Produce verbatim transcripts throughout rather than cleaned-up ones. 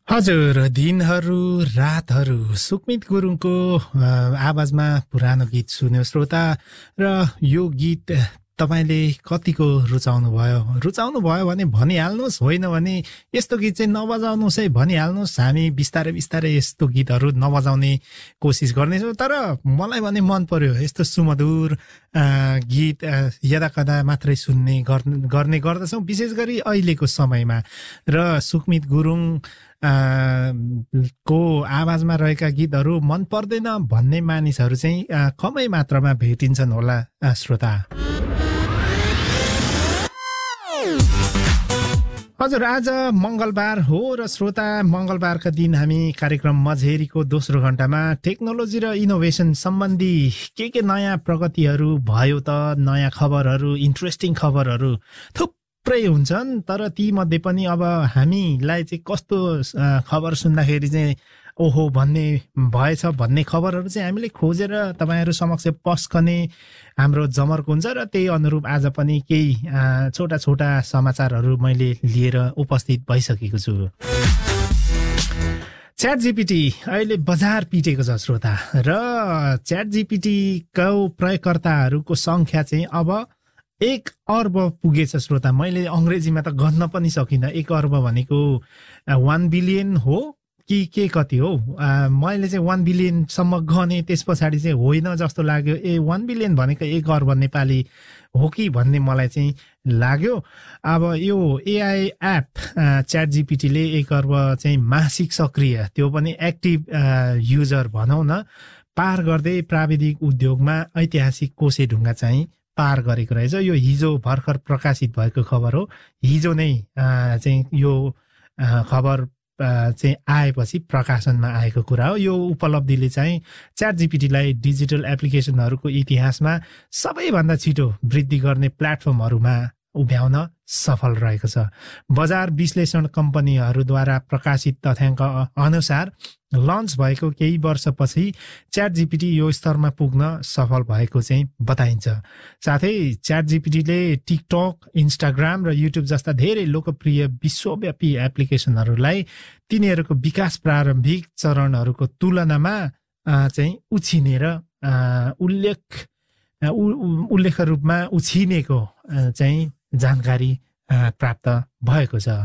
हजुर, दिनहरू रातहरू सुकमित गुरुङको अ, आवाजमा पुरानो गीत सुन्यो श्रोता। र यो गीत तपाईँले कतिको रुचाउनु भयो रुचाउनु भयो भने भनिहाल्नुहोस्, होइन भने यस्तो गीत चाहिँ नबजाउनुहोस् है भनिहाल्नुहोस्। हामी बिस्तारै बिस्तारै यस्तो गीतहरू नबजाउने कोसिस गर्नेछौँ। तर मलाई भने मन पर्यो यस्तो सुमधुर अ, गीत अ, यदा कदा मात्रै सुन्ने गर्ने गर्ने गर्दछौँ, विशेष गरी अहिलेको समयमा। र सुकमित गुरुङ अ, को आवाजमा रहेका गीतहरू मन पर्दैन भन्ने मानिसहरू चाहिँ अ, कमै मात्रामा भेटिन्छन् होला अ, श्रोता। हजुर, आज मंगलबार हो र श्रोता, मंगलबारका दिन हामी कार्यक्रम मझेरीको दोस्रो घण्टामा टेक्नोलोजी र इनोभेसन सम्बन्धी के के नयाँ प्रगतिहरू भयो त, नयाँ खबरहरू, इन्ट्रेस्टिङ खबरहरू थुप्रै हुन्छन्। तर ती मध्ये पनि अब हामीलाई चाहिँ कस्तो अ, खबर सुन्दाखेरि चाहिँ ओहो भन्ने भएछ भन्ने खबरहरू चाहिँ हामीले खोजेर तपाईँहरू समक्ष पस्कने हाम्रो जमर्को हुन्छ। र त्यही अनुरूप आज पनि केही अ, छोटा छोटा समाचारहरू मैले लिएर उपस्थित भइसकेको छु। च्याट जीपीटी अहिले बजार पिटेको छ श्रोता। र च्याट जीपीटीको प्रयोगकर्ताहरूको संख्या चाहिँ अब एक अर्ब पुगेछ श्रोता। मैले अङ्ग्रेजीमा त गन्न पनि सकिनँ। एक अर्ब भनेको वान बिलियन हो कि के कति हो। आ, मैले चाहिँ वान बिलियनसम्म गने, त्यस पछाडि चाहिँ होइन जस्तो लाग्यो। ए वान बिलियन भनेको एक अर्ब नेपाली हो कि भन्ने मलाई चाहिँ लाग्यो। अब यो एआई एप च्याट जीपीटीले एक अर्ब चाहिँ मासिक सक्रिय, त्यो पनि एक्टिभ युजर भनौँ न, पार गर्दै प्राविधिक उद्योगमा ऐतिहासिक कोसेढुङ्गा चाहिँ पार गरेको रहेछ। यो हिजो भर्खर प्रकाशित भएको खबर हो। हिजो नै अ, चाहिँ यो अ, खबर अ, चाहिँ आएपछि प्रकाशनमा आएको कुरा हो। यो उपलब्धिले चाहिँ च्याट जीपीटीलाई डिजिटल एप्लिकेसनहरूको इतिहासमा सबैभन्दा छिटो वृद्धि गर्ने प्लेटफर्महरूमा उभ्याउन सफल रहेको छ। बजार विश्लेषण कम्पनीहरूद्वारा प्रकाशित तथ्याङ्क अनुसार लन्च भएको केही वर्षपछि च्याट जीपीटी यो स्तरमा पुग्न सफल भएको चाहिँ बताइन्छ। साथै च्याट जीपीटीले टिकटक, इन्स्टाग्राम र युट्युब जस्ता धेरै लोकप्रिय विश्वव्यापी एप्लिकेसनहरूलाई तिनीहरूको विकास प्रारम्भिक चरणहरूको तुलनामा अ, चाहिँ उछिनेर अ, उल्लेख अ, उ- उल्लेख रूपमा उछिनेको अ, चाहिँ जानकारी अ, प्राप्त भएको छ।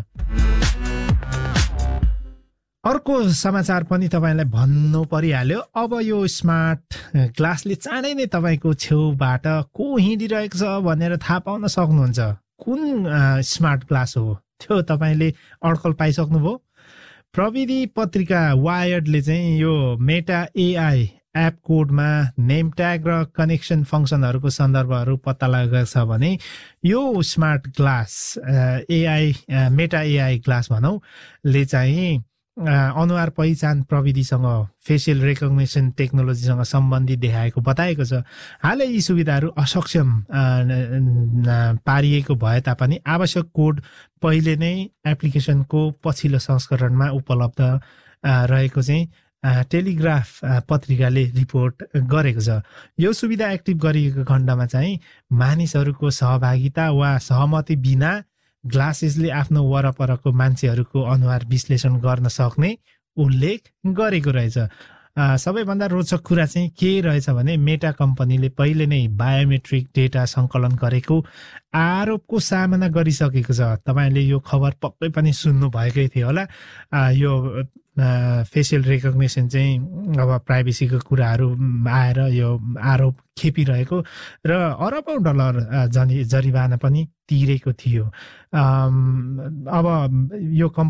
अर्को समाचार पनि तपाईँलाई भन्नु परिहाल्यो। अब यो स्मार्ट ग्लासले चाँडै नै तपाईँको छेउबाट को हिँडिरहेको छ भनेर थाहा पाउन सक्नुहुन्छ। कुन अ, स्मार्ट ग्लास हो त्यो तपाईँले अड्कल पाइसक्नुभयो। प्रविधि पत्रिका वायर्डले चाहिँ यो मेटा एआई एप कोडमा नेम ट्याग र कनेक्सन फङ्सनहरूको सन्दर्भहरू पत्ता लागेको छ भने यो स्मार्ट ग्लास एआई मेटा एआई ग्लास भनौँ ले चाहिँ अ, अनुहार पहिचान प्रविधिसँग, फेसियल रेकग्निसन टेक्नोलोजीसँग सम्बन्धित देखाएको बताएको छ। हालै यी सुविधाहरू असक्षम अ, न- न- पारिएको भए तापनि आवश्यक कोड पहिले नै एप्लिकेसनको पछिल्लो संस्करणमा उपलब्ध अ, रहेको चाहिँ अ, टेलिग्राफ अ, पत्रिकाले रिपोर्ट गरेको छ। यो सुविधा एक्टिभ गरिएको खण्डमा चाहिँ मानिसहरूको सहभागिता वा सहमति बिना ग्लासेसले आफ्नो वरपरको मान्छेहरूको अनुहार विश्लेषण गर्न सक्ने उल्लेख गरेको रहेछ। अ, सबैभन्दा रोचक कुरा चाहिँ के रहेछ भने मेटा कम्पनीले पहिले नै बायोमेट्रिक डेटा सङ्कलन गरेको आरोपको सामना गरिसकेको छ। तपाईँले यो खबर पक्कै पनि सुन्नु भएकै थियो होला। अ, यो फेसियल रेकग्निसन चाहिँ अब प्राइभेसीको कुराहरू आएर यो आरोप खेपिरहेको र अरबौँ डलर अ, जनि जरिवाना पनि तिरेको थियो। अम, अब यो कम्पनी